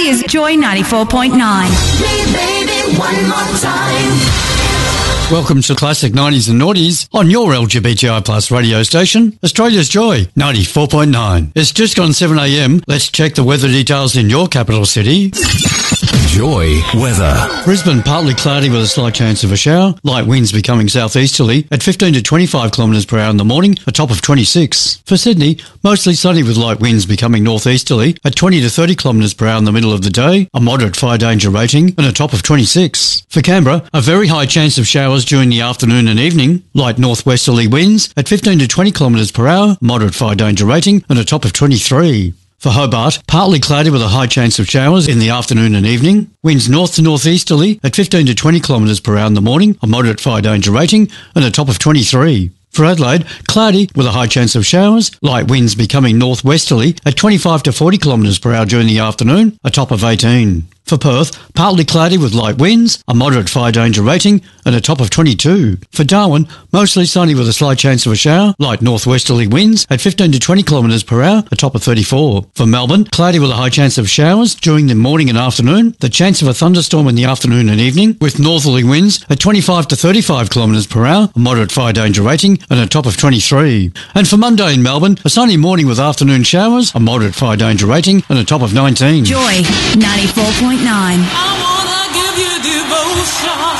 is Joy 94.9. Me, baby, one more time. Welcome to Classic 90s and Noughties on your LGBTI Plus radio station, Australia's Joy 94.9. It's just gone 7 a.m. Let's check the weather details in your capital city. Joy weather. Brisbane partly cloudy with a slight chance of a shower. Light winds becoming southeasterly at 15 to 25 kilometres per hour in the morning, a top of 26. For Sydney, mostly sunny with light winds becoming northeasterly at 20 to 30 kilometres per hour in the middle of the day, a moderate fire danger rating and a top of 26. For Canberra, a very high chance of showers during the afternoon and evening, light northwesterly winds at 15 to 20 kilometres per hour, moderate fire danger rating and a top of 23. For Hobart, partly cloudy with a high chance of showers in the afternoon and evening. Winds north to northeasterly at 15 to 20 kilometres per hour in the morning, a moderate fire danger rating and a top of 23. For Adelaide, cloudy with a high chance of showers, light winds becoming northwesterly at 25 to 40 kilometres per hour during the afternoon, a top of 18. For Perth, partly cloudy with light winds, a moderate fire danger rating and a top of 22. For Darwin, mostly sunny with a slight chance of a shower, light northwesterly winds at 15 to 20 kilometres per hour, a top of 34. For Melbourne, cloudy with a high chance of showers during the morning and afternoon, the chance of a thunderstorm in the afternoon and evening with northerly winds at 25 to 35 kilometres per hour, a moderate fire danger rating and a top of 23. And for Monday in Melbourne, a sunny morning with afternoon showers, a moderate fire danger rating and a top of 19. Joy 94.9. I wanna give you devotion.